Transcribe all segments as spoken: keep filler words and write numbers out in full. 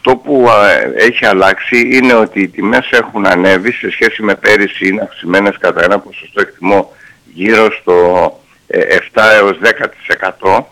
αυτό που έχει αλλάξει είναι ότι οι τιμές έχουν ανέβει σε σχέση με πέρυσι, είναι αυξημένες κατά ένα ποσοστό, εκτιμώ γύρω στο επτά έως δέκα τοις εκατό,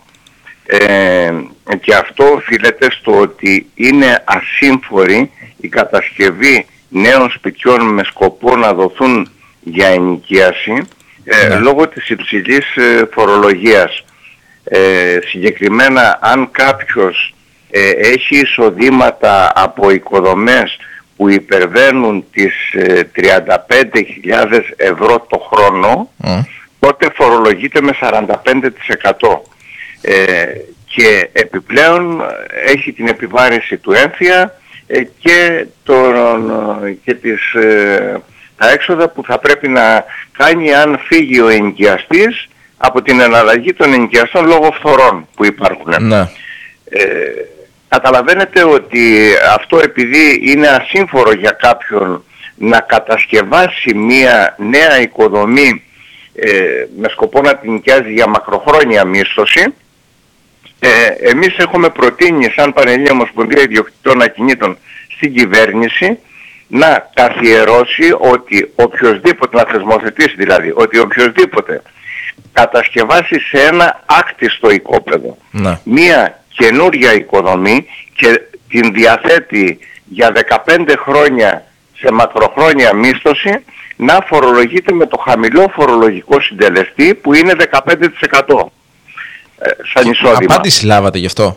ε, και αυτό οφείλεται στο ότι είναι ασύμφορη η κατασκευή νέων σπιτιών με σκοπό να δοθούν για ενοικίαση, ε, ναι. λόγω της υψηλής ε, φορολογίας. Ε, συγκεκριμένα, αν κάποιος ε, έχει εισοδήματα από οικοδομές που υπερβαίνουν τις ε, τριάντα πέντε χιλιάδες ευρώ το χρόνο, mm. τότε φορολογείται με σαράντα πέντε τοις εκατό. Ε, και επιπλέον έχει την επιβάρυνση του έμφυα ε, και, τον, και τις, ε, τα έξοδα που θα πρέπει να κάνει αν φύγει ο ενοικιαστής από την εναλλαγή των ενοικιαστών λόγω φθορών που υπάρχουν. Ναι. Ε, καταλαβαίνετε ότι αυτό, επειδή είναι ασύμφορο για κάποιον να κατασκευάσει μία νέα οικοδομή ε, με σκοπό να την νοικιάζει για μακροχρόνια μίσθωση, ε, εμείς έχουμε προτείνει σαν Πανελλήνια Ομοσπονδία Ιδιοκτητών Ακινήτων στην κυβέρνηση να καθιερώσει ότι οποιοσδήποτε, να θεσμοθετήσει δηλαδή, ότι οποιοσδήποτε κατασκευάσει σε ένα άκτιστο οικόπεδο να. μία καινούρια οικοδομή και την διαθέτει για δεκαπέντε χρόνια σε μακροχρόνια μίσθωση, να φορολογείται με το χαμηλό φορολογικό συντελεστή που είναι δεκαπέντε τοις εκατό ε, σαν εισόδημα. Απάντηση λάβατε γι' αυτό?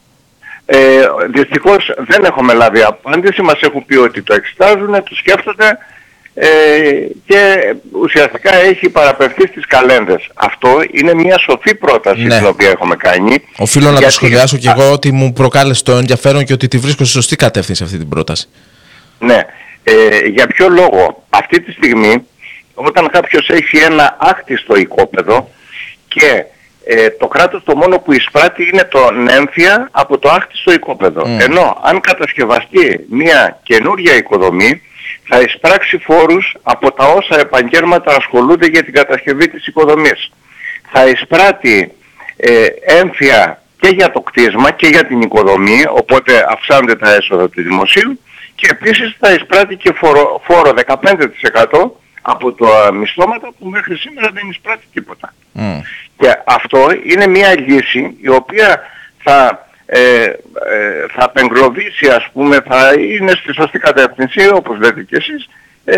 Ε, δυστυχώς δεν έχουμε λάβει απάντηση. Μας έχουν πει ότι το εξετάζουν, το σκέφτονται ε, και ουσιαστικά έχει παραπευθεί στις καλένδες. Αυτό είναι μια σοφή πρόταση, ναι, την οποία έχουμε κάνει. Οφείλω γιατί... να το σχολιάσω και εγώ ότι μου προκάλεσε το ενδιαφέρον και ότι τη βρίσκω σε σωστή κατεύθυνση αυτή την πρόταση. Ναι. Ε, για ποιο λόγο? Αυτή τη στιγμή, όταν κάποιος έχει ένα άκτιστο οικόπεδο και ε, το κράτος το μόνο που εισπράττει είναι το έμφυα από το άκτιστο οικόπεδο. Mm. Ενώ αν κατασκευαστεί μια καινούρια οικοδομή, θα εισπράξει φόρους από τα όσα επαγγέλματα ασχολούνται για την κατασκευή της οικοδομής. Θα εισπράττει ε, έμφυα και για το κτίσμα και για την οικοδομή, οπότε αυξάνονται τα έσοδα του δημοσίου, και επίσης θα εισπράττει και φόρο, φόρο δεκαπέντε τοις εκατό από τα μισθώματα που μέχρι σήμερα δεν εισπράττει τίποτα. Mm. Και αυτό είναι μια λύση η οποία θα, ε, ε, θα απεγκλωβίσει, ας πούμε, θα είναι στη σωστή κατεύθυνση, όπως λέτε και εσείς, ε,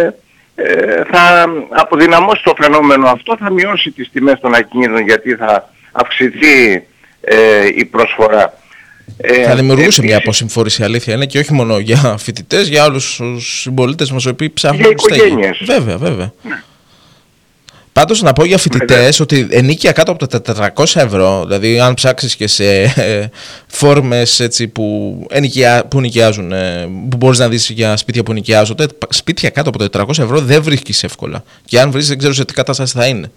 ε, θα αποδυναμώσει το φαινόμενο αυτό, θα μειώσει τις τιμές των ακινήτων γιατί θα αυξηθεί ε, η προσφορά. Θα δημιουργούσε μια αποσυμφόρηση, αλήθεια είναι, και όχι μόνο για φοιτητές, για όλους τους συμπολίτες μας οι οποίοι ψάχνουν στέγη. Βέβαια, βέβαια. Ναι. Πάντως να πω για φοιτητές ότι ενίκεια κάτω από τα τετρακόσια ευρώ, δηλαδή αν ψάξεις και σε ε, φόρμες έτσι, που, ενοικιά, που νοικιάζουν, ε, που μπορείς να δεις για σπίτια που νοικιάζονται, σπίτια κάτω από τα τετρακόσια ευρώ δεν βρίσκεις εύκολα. Και αν βρεις δεν ξέρω σε τι κατάσταση θα είναι.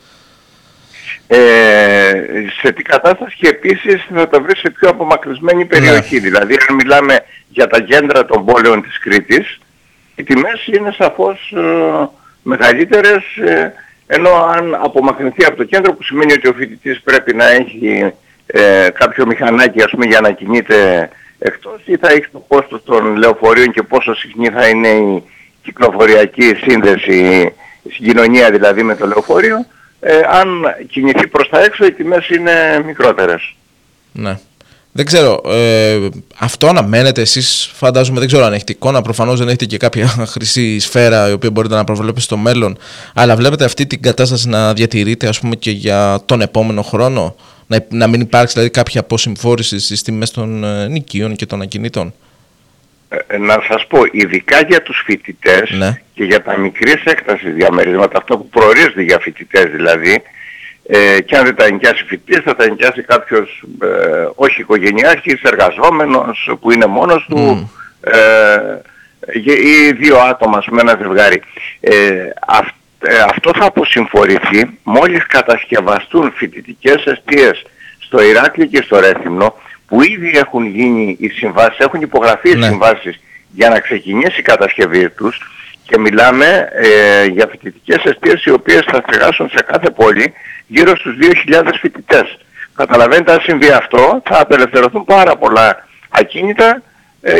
Ε, σε τι κατάσταση, και επίσης θα τα βρει σε πιο απομακρυσμένη περιοχή. Ναι. Δηλαδή αν μιλάμε για τα κέντρα των πόλεων της Κρήτης, οι τιμές είναι σαφώς ε, μεγαλύτερες, ε, ενώ αν απομακρυνθεί από το κέντρο, που σημαίνει ότι ο φοιτητής πρέπει να έχει ε, κάποιο μηχανάκι, ας πούμε, για να κινείται εκτός, ή θα έχει το κόστος των λεωφορείων και πόσο συχνή θα είναι η κυκλοφοριακή σύνδεση, η συγκοινωνία δηλαδή με το λεωφορείο. Ε, αν κινηθεί προς τα έξω, οι τιμές είναι μικρότερες. Ναι. Δεν ξέρω, ε, αυτό αναμένετε εσείς, φαντάζομαι, δεν ξέρω αν έχετε εικόνα, προφανώς δεν έχετε και κάποια χρυσή σφαίρα η οποία μπορείτε να προβλέπετε στο μέλλον, αλλά βλέπετε αυτή την κατάσταση να διατηρείται, ας πούμε, και για τον επόμενο χρόνο, να, να μην υπάρξει δηλαδή κάποια αποσυμφόρηση στις τιμές των ε, νοικίων και των ακινήτων? Ε, να σας πω, ειδικά για τους φοιτητές, ναι, και για τα μικρής έκτασης διαμερίσματα, αυτό που προορίζεται για φοιτητές δηλαδή, ε, και αν δεν τα ενοικιάσει φοιτητής, θα τα ενοικιάσει κάποιος ε, όχι οικογενειάρχης, εργαζόμενος που είναι μόνος του, mm. ε, ή δύο άτομα με ένα ζευγάρι. Ε, αυ, ε, αυτό θα αποσυμφορηθεί μόλις κατασκευαστούν φοιτητικές εστίες στο Ηράκλειο και στο Ρέθυμνο, που ήδη έχουν γίνει οι συμβάσεις, έχουν υπογραφεί, ναι, οι συμβάσεις για να ξεκινήσει η κατασκευή τους, και μιλάμε ε, για φοιτητικές εστίες οι οποίες θα στεγάσουν σε κάθε πόλη γύρω στους δύο χιλιάδες φοιτητές. Καταλαβαίνετε, αν συμβεί αυτό, θα απελευθερωθούν πάρα πολλά ακίνητα